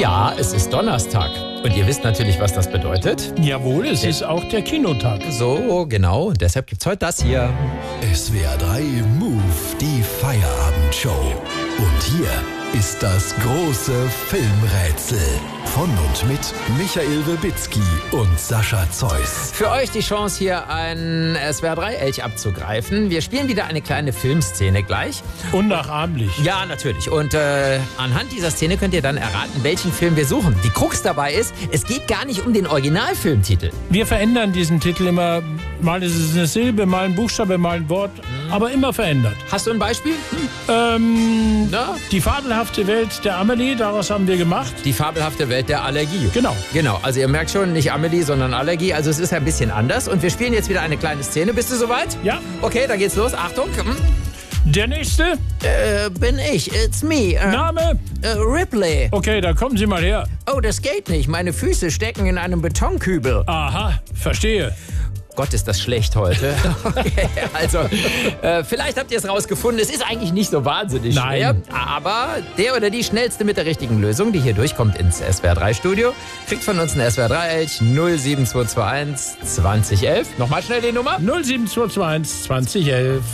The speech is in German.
Ja, es ist Donnerstag. Und ihr wisst natürlich, was das bedeutet. Jawohl, es ist auch der Kinotag. So, genau. Deshalb gibt's heute das hier. SWR 3 Move, die Feierabendshow. Und hier ist das große Filmrätsel. Von und mit Michael Wibitzki und Sascha Zeus. Für euch die Chance, hier ein SWR 3 Elch abzugreifen. Wir spielen wieder eine kleine Filmszene gleich. Unnachahmlich. Ja, natürlich. Und anhand dieser Szene könnt ihr dann erraten, welchen Film wir suchen. Die Krux dabei ist, es geht gar nicht um den Originalfilmtitel. Wir verändern diesen Titel immer. Mal ist es eine Silbe, mal ein Buchstabe, mal ein Wort. Aber immer verändert. Hast du ein Beispiel? Na? Die fabelhafte Welt der Amelie, daraus haben wir gemacht. Die fabelhafte Welt der Allergie. Genau. Genau, also ihr merkt schon, nicht Amelie, sondern Allergie. Also es ist ein bisschen anders. Und wir spielen jetzt wieder eine kleine Szene. Bist du soweit? Ja. Okay, dann geht's los. Achtung. Der nächste. Bin ich. It's me. Name. Ripley. Okay, da kommen Sie mal her. Oh, das geht nicht. Meine Füße stecken in einem Betonkübel. Aha, verstehe. Gott, ist das schlecht heute. Okay, also, vielleicht habt ihr es rausgefunden. Es ist eigentlich nicht so wahnsinnig schwer. Aber der oder die Schnellste mit der richtigen Lösung, die hier durchkommt ins SWR3-Studio, kriegt von uns ein SWR3-Elch 07221 2011. Nochmal schnell die Nummer. 07221 2011.